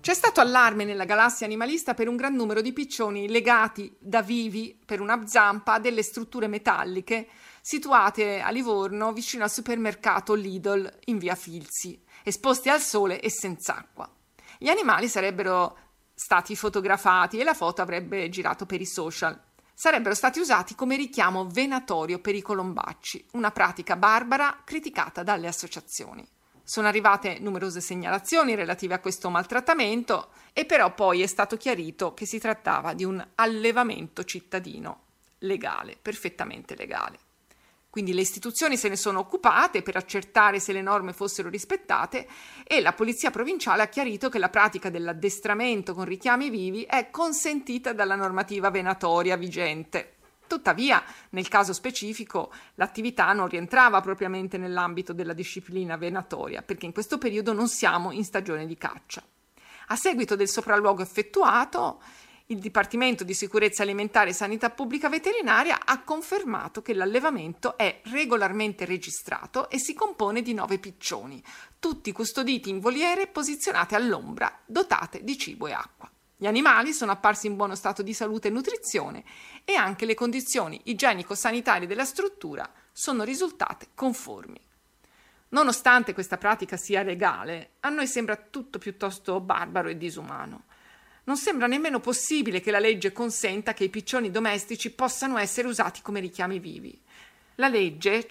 C'è stato allarme nella galassia animalista per un gran numero di piccioni legati da vivi per una zampa a delle strutture metalliche situate a Livorno vicino al supermercato Lidl in via Filzi, esposti al sole e senza acqua. Gli animali sarebbero stati fotografati e la foto avrebbe girato per i social. Sarebbero stati usati come richiamo venatorio per i colombacci, una pratica barbara criticata dalle associazioni. Sono arrivate numerose segnalazioni relative a questo maltrattamento e però poi è stato chiarito che si trattava di un allevamento cittadino, legale, perfettamente legale. Quindi le istituzioni se ne sono occupate per accertare se le norme fossero rispettate e la Polizia Provinciale ha chiarito che la pratica dell'addestramento con richiami vivi è consentita dalla normativa venatoria vigente. Tuttavia, nel caso specifico, l'attività non rientrava propriamente nell'ambito della disciplina venatoria, perché in questo periodo non siamo in stagione di caccia. A seguito del sopralluogo effettuato, il Dipartimento di Sicurezza Alimentare e Sanità Pubblica Veterinaria ha confermato che l'allevamento è regolarmente registrato e si compone di 9 piccioni, tutti custoditi in voliere posizionate all'ombra, dotate di cibo e acqua. Gli animali sono apparsi in buono stato di salute e nutrizione e anche le condizioni igienico-sanitarie della struttura sono risultate conformi. Nonostante questa pratica sia legale, a noi sembra tutto piuttosto barbaro e disumano. Non sembra nemmeno possibile che la legge consenta che i piccioni domestici possano essere usati come richiami vivi. La legge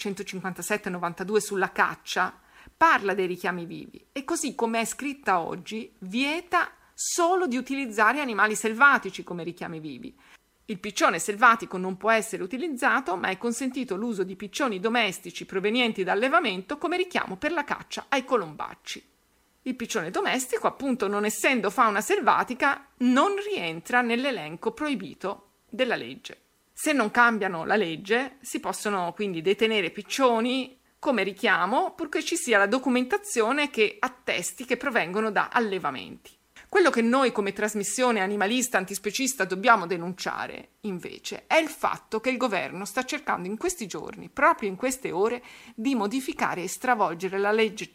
157/92 sulla caccia parla dei richiami vivi e così come è scritta oggi vieta solo di utilizzare animali selvatici come richiami vivi. Il piccione selvatico non può essere utilizzato, ma è consentito l'uso di piccioni domestici provenienti da allevamento come richiamo per la caccia ai colombacci. Il piccione domestico, appunto, non essendo fauna selvatica, non rientra nell'elenco proibito della legge. Se non cambiano la legge, si possono quindi detenere piccioni come richiamo, purché ci sia la documentazione che attesti che provengono da allevamenti. Quello che noi come trasmissione animalista antispecista dobbiamo denunciare, invece, è il fatto che il governo sta cercando in questi giorni, proprio in queste ore, di modificare e stravolgere la legge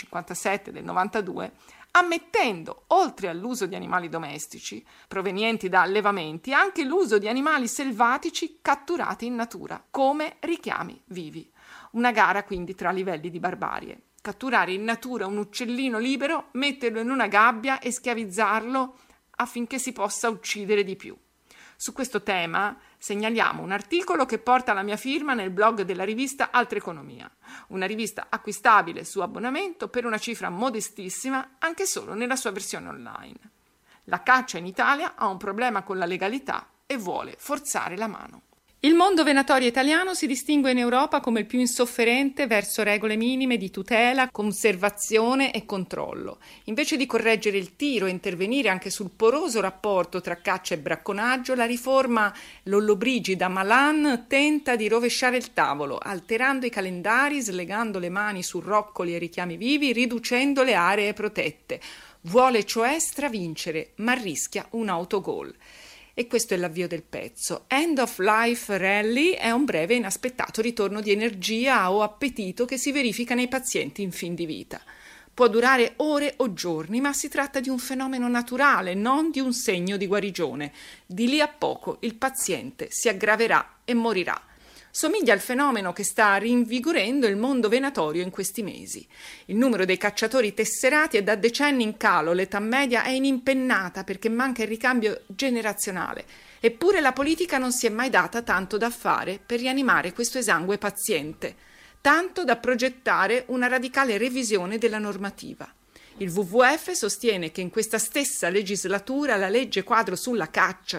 157 del 92, ammettendo, oltre all'uso di animali domestici provenienti da allevamenti, anche l'uso di animali selvatici catturati in natura, come richiami vivi. Una gara quindi tra livelli di barbarie. Catturare in natura un uccellino libero, metterlo in una gabbia e schiavizzarlo affinché si possa uccidere di più. Su questo tema segnaliamo un articolo che porta la mia firma nel blog della rivista Altra Economia, una rivista acquistabile su abbonamento per una cifra modestissima anche solo nella sua versione online. La caccia in Italia ha un problema con la legalità e vuole forzare la mano. Il mondo venatorio italiano si distingue in Europa come il più insofferente verso regole minime di tutela, conservazione e controllo. Invece di correggere il tiro e intervenire anche sul poroso rapporto tra caccia e bracconaggio, la riforma Lollobrigida Malan tenta di rovesciare il tavolo, alterando i calendari, slegando le mani su roccoli e richiami vivi, riducendo le aree protette. Vuole cioè stravincere, ma rischia un autogol. E questo è l'avvio del pezzo. End of Life Rally è un breve e inaspettato ritorno di energia o appetito che si verifica nei pazienti in fin di vita. Può durare ore o giorni, ma si tratta di un fenomeno naturale, non di un segno di guarigione. Di lì a poco il paziente si aggraverà e morirà. Somiglia al fenomeno che sta rinvigorendo il mondo venatorio in questi mesi. Il numero dei cacciatori tesserati è da decenni in calo, l'età media è inimpennata perché manca il ricambio generazionale. Eppure la politica non si è mai data tanto da fare per rianimare questo esangue paziente, tanto da progettare una radicale revisione della normativa. Il WWF sostiene che in questa stessa legislatura la legge quadro sulla caccia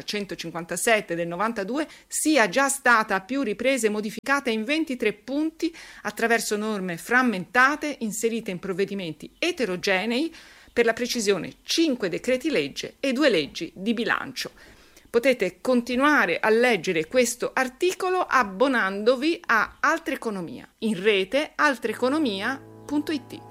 157 del 92 sia già stata a più riprese modificata in 23 punti attraverso norme frammentate inserite in provvedimenti eterogenei, per la precisione 5 decreti legge e 2 leggi di bilancio. Potete continuare a leggere questo articolo abbonandovi a Altra Economia in rete altreeconomia.it.